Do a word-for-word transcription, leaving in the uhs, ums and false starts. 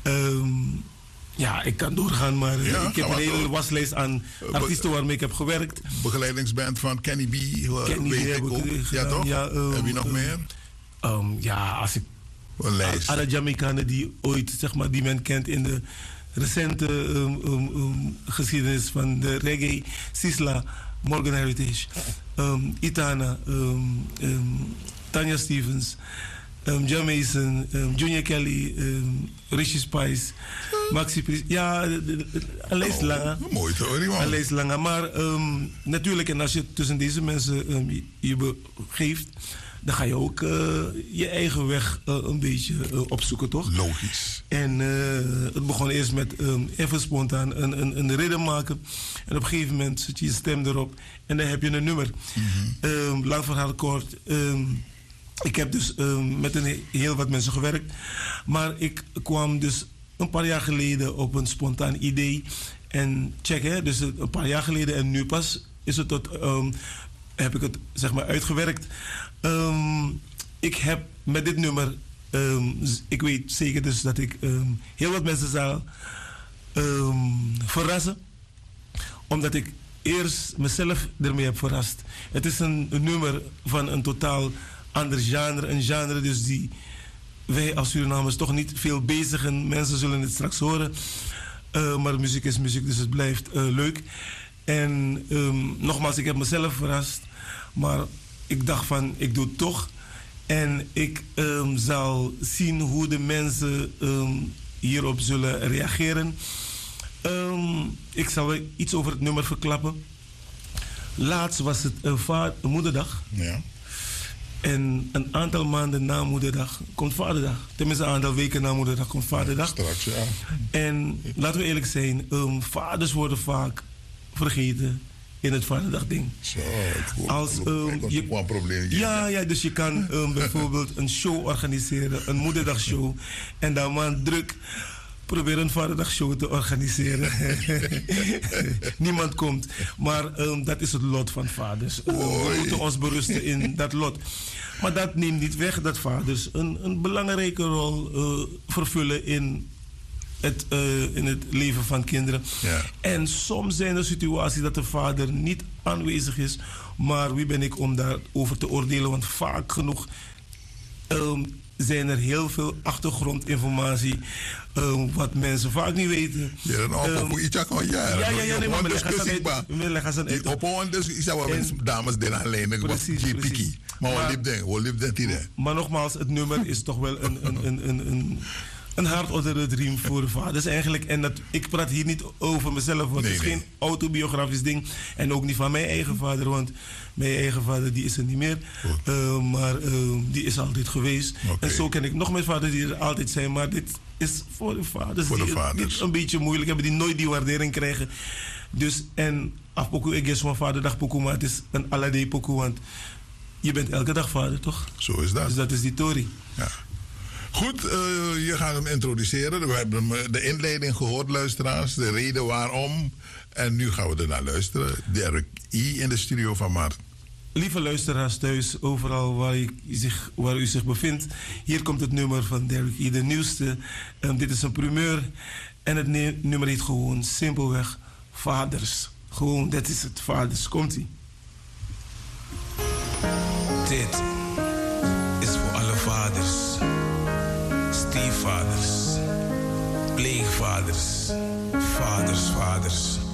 Um, ja, ik kan doorgaan, maar Ja, ik heb ga een maar hele door. waslijst aan artiesten waarmee ik heb gewerkt. Begeleidingsband van Kenny B. eh, Kenny B weet heb ik ik ook. gedaan, Ja, toch? ja, um, Heb je nog um, meer? Um, ja, als ik Een lijst. alle Jamaicanen die ooit, zeg maar, die men kent in de recente um, um, um, geschiedenis van de reggae, Sisla, Morgan Heritage, um, Itana, um, um, Tanya Stevens, um, John Mason, um, Junior Kelly, um, Richie Spice, Maxi Priest. Ja, de- de- de- een lijst Oh, langer. mooi toch, man. Een lijst langer. Maar um, natuurlijk, en als je tussen deze mensen um, je, je begeeft, dan ga je ook uh, je eigen weg uh, een beetje uh, opzoeken, toch? Logisch. En uh, het begon eerst met um, even spontaan een, een, een ritme maken. En op een gegeven moment zet je je stem erop en dan heb je een nummer. Mhm. Um, lang verhaal kort. Um, ik heb dus um, met een heel wat mensen gewerkt. Maar ik kwam dus een paar jaar geleden op een spontaan idee. En check, hè, dus een paar jaar geleden en nu pas is het tot, um, heb ik het zeg maar uitgewerkt. Um, ik heb met dit nummer, um, ik weet zeker dus dat ik um, heel wat mensen zal um, verrassen. Omdat ik eerst mezelf ermee heb verrast. Het is een, een nummer van een totaal ander genre. Een genre dus die wij als Surinamers toch niet veel bezigen. Mensen zullen het straks horen. Uh, maar muziek is muziek, dus het blijft uh, leuk. En um, nogmaals, ik heb mezelf verrast. Maar ik dacht van, ik doe het toch. En ik um, zal zien hoe de mensen um, hierop zullen reageren. Um, ik zal wel iets over het nummer verklappen. Laatst was het een, va- een moederdag. Ja. En een aantal maanden na moederdag komt vaderdag. Tenminste, een aantal weken na moederdag komt vaderdag. Straks, ja. En laten we eerlijk zijn, um, vaders worden vaak vergeten in het vaderdagding. Zo, het wordt Als, um, je, je, een probleem. ja, ja, dus je kan um, bijvoorbeeld een show organiseren, een moederdagshow. En dan maar druk proberen een vaderdagshow te organiseren. Niemand komt. Maar um, dat is het lot van vaders. Um, we moeten ons berusten in dat lot. Maar dat neemt niet weg dat vaders een, een belangrijke rol uh, vervullen in het, uh, in het leven van kinderen. Ja. En soms zijn er situaties dat de vader niet aanwezig is. Maar wie ben ik om daarover te oordelen? Want vaak genoeg um, zijn er heel veel achtergrondinformatie um, wat mensen vaak niet weten. Ja, dan op Um, op iets aan ja. ja, ja, ja, nee, maar we leggen ze uit. We leggen ze uit. Op een dus is dat wel dames die alleen wat Precies, je precies. piki. Maar we liep denk, we liep denk hier. Maar nogmaals, het nummer is toch wel een, een, een, een, een, een hart onder de riem voor de vaders eigenlijk. En dat, ik praat hier niet over mezelf, want Nee, het is nee. geen autobiografisch ding. En ook niet van mijn eigen vader, want mijn eigen vader die is er niet meer. Uh, maar uh, die is altijd geweest. Oké. En zo ken ik nog mijn vaders die er altijd zijn. Maar dit is voor de vaders Voor de die het- vaders. die het een beetje moeilijk hebben, die nooit die waardering krijgen. Dus, en afpoku, ik is mijn vaderdag pokoe, maar het is een allerlei pokoe, want je bent elke dag vader, toch? Zo is dat. Dus dat is die Tori. Ja. Goed, uh, je gaat hem introduceren. We hebben hem, de inleiding gehoord, luisteraars. De reden waarom. En nu gaan we er naar luisteren. Derek E. in de studio van Mart. Lieve luisteraars thuis, overal waar u zich, waar u zich bevindt. Hier komt het nummer van Derek E. De nieuwste. Um, dit is een primeur. En het ne- nummer heet gewoon simpelweg Vaders. Gewoon, dat is het, Vaders. Komt-ie. Dit is voor alle vaders, stiefvaders, pleegvaders, vaders, vaders.